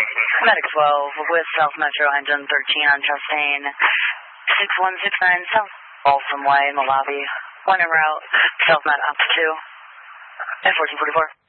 Medic 12 with South Metro Engine 13 on Chastain 6169 South Balsam Way in the lobby. One en route, South Met up to 2 and 1444.